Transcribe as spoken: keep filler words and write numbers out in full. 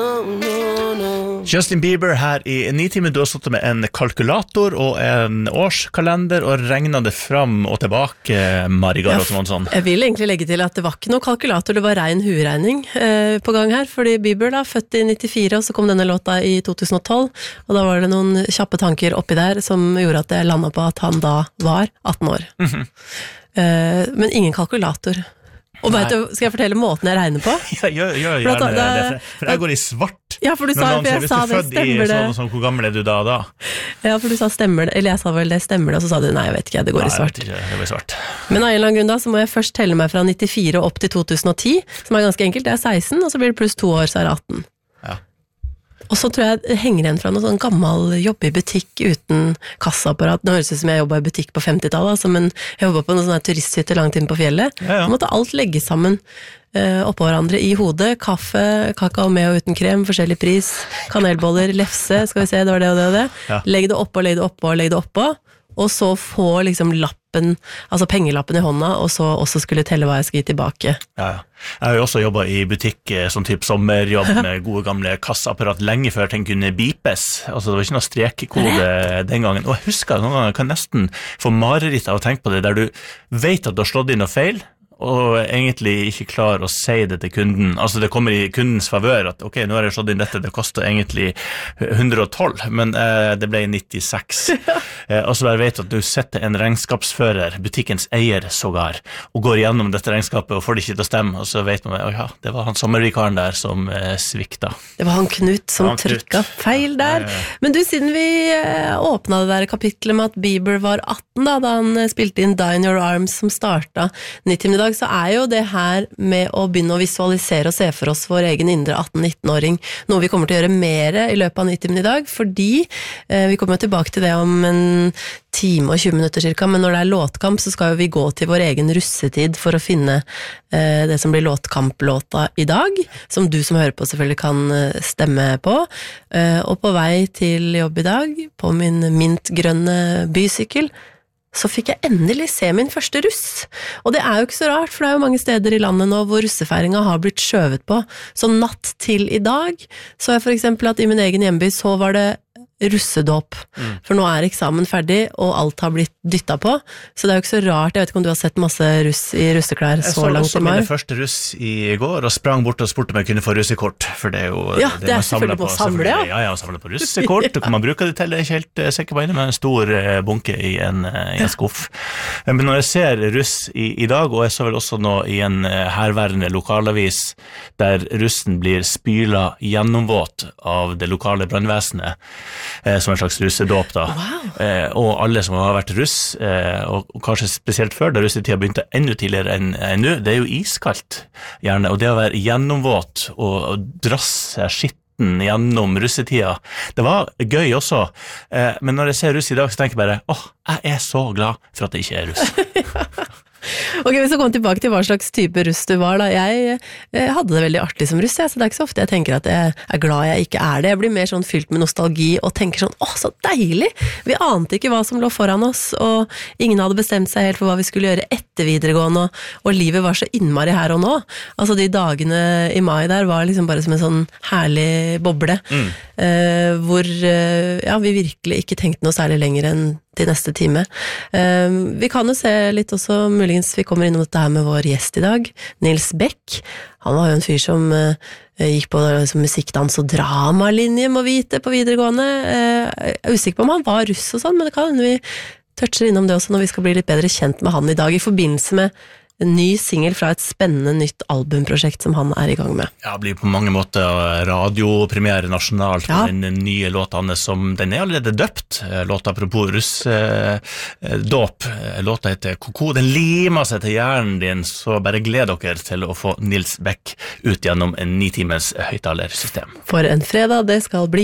Justin Bieber her i Nitime. Du har stått med en kalkulator og en årskalender og regnet det fram og tilbake, Marigar og sånn sånn. Jeg vil egentlig legge til at det var ikke noe kalkulator, det var ren huregning eh, på gang her, fordi Bieber da, født i nittifire, og så kom denne låta i to tusen og tolv, og da var det noen kjappe tanker oppi der som gjorde at jeg landet på at han da var atten år. Mm-hmm. eh, men ingen kalkulator. Og vet du, skal jeg fortelle måten jeg regner på? Ja, gjør, gjør gjerne det, det, for jeg går i svart. Ja, for du sa, for jeg sa det, stemmer det? Sånn, sånn, hvor gammel er du da da? Ja, for du sa stemmer det, eller jeg sa vel det, stemmer det, og så sa du, nei, jeg vet ikke, det går nei, i svart. Jeg vet ikke, det går i svart. Men av en eller annen grunn da, så må jeg først telle meg fra nittifire og opp til to tusen og ti, som er ganske enkelt, det er seksten, og så blir det pluss to år, så er det atten. Ja. Og så tror jeg det henger igjen fra noen sånn gammel jobb i butikk uten kassaapparat. Nå høres det ut som jeg jobbet i butikk på femtitallet, altså, men jeg jobbet på noen sånne turisthytter langt inn på fjellet. Ja, ja. Så måtte alt legge sammen uh, oppå hverandre i hodet. Kaffe, kakao med og uten krem, forskjellig pris, kanelboller, lefse, skal vi se, det var det og det og det. Ja. Legg det oppå, legg det oppå, legg det oppå. Og så få liksom lappen, altså pengelappen i hånda, og så også skulle telle hva jeg skal gi tilbake. Ja, ja. Jeg har jo også jobbet i butikk, sånn typ sommerjobb med gode gamle kassaapparat lenge før ting kunne bipes. Altså det var ikke noe strekkode den gangen. Og jeg husker noen ganger, jeg kan nesten få mareritt av å tenke på det, der du vet at du har slått inn noe feil, og egentlig ikke klar å si det til kunden. Altså det kommer i kundens favør at ok, nå har jeg slått inn dette, det koster egentlig hundre og tolv, men eh, det ble nittiseks. eh, og så bare vet at du setter en regnskapsfører, butikkens eier sågar, og går gjennom dette regnskapet og får det ikke til å stemme, og så vet man, oh ja, det var han sommervikaren der som eh, svikta. Det var han Knut som trykka feil der. Ja, ja, ja. Men du, siden vi eh, åpnet det der kapitlet med at Bieber var atten da, da han spilte inn Die in Your Arms som startet Nitime i dag, så er jo det her med å begynne å visualisere og se for oss vår egen indre atten-nitten-åring noe vi kommer til å gjøre mer i løpet av Nitimen i dag, fordi eh, vi kommer tilbake til det om en time og tjue minutter cirka, men når det er låtkamp så skal jo vi gå til vår egen russetid for å finne eh, det som blir låtkamplåta i dag, som du som hører på selvfølgelig kan stemme på, eh, og på vei til jobb i dag på min mintgrønne bysykkel så fikk jeg endelig se min første russ. Og det er jo ikke så rart, for det er jo mange steder i landet nå hvor russefeiringa har blitt skjøvet på. Så natt til i dag, så jeg for eksempel at i min egen hjemby så var det russedåp, mm. for nå er eksamen ferdig, og alt har blitt dyttet på, så det er jo ikke så rart. Jeg vet ikke om du har sett masse russ i russeklær så langt i mai. Jeg så også mine første russ i går, og sprang bort og spurte om jeg kunne få russekort, for det er jo ja, det, det er selvfølgelig på å samle, ja. Ja, ja, samle på russekort, og kan man bruke det til, jeg er ikke helt sikker på inne med en stor bunke i en, i en skuff. Men når jeg ser russ i, i dag, og jeg så vel også nå i en herværende lokalavis, der russen blir spyla gjennomvåt av det lokale brandvesenet, som en slags russedåp da. Wow. Eh, og alle som har vært russ, eh, og, og kanskje spesielt før, da russetida begynte enda tidligere enn en nå, det er jo iskaldt, gjerne, og det å være gjennomvåt og, og drasse skitten gjennom russetida, det var gøy også, eh, men når jeg ser russ i dag, så tenker jeg bare, åh, jeg er så glad for at det ikke er russ. Ok, hvis vi kommer tilbake til hva slags type russ du var da, jeg, jeg hadde det veldig artig som russ, jeg, så det er ikke så ofte jeg tenker at jeg er glad jeg ikke er det, jeg blir mer sånn fylt med nostalgi og tenker sånn, åh, så deilig, vi ante ikke hva som lå foran oss, og ingen hadde bestemt seg helt for hva vi skulle gjøre etter videregående, og, og livet var så innmari her og nå, altså de dagene i mai der var liksom bare som en sånn herlig boble, mm. eh, hvor eh, ja, vi virkelig ikke tenkte noe særlig lenger enn til neste time. Um, vi kan jo se litt også, muligens vi kommer innom dette her med vår gjest i dag, Nils Beck. Han var jo en fyr som uh, gikk på uh, musikkdans og dramalinje, må vite, på videregående. Uh, jeg er usikker på om han var russ og sånn, men det kan vi toucher innom det også når vi skal bli litt bedre kjent med han i dag, i forbindelse med en ny single fra et spennende nytt albumprosjekt som han er i gang med. Ja, det blir på mange måter radiopremiere nasjonalt på ja. Den nye låta hans, som den er allerede døpt. Låta apropos russ eh, dåp. Låta heter Koko. Den limer seg til hjernen din, så bare gled dere til å få Nils Beck ut gjennom en nitimes høyttalersystem. For en fredag, det skal bli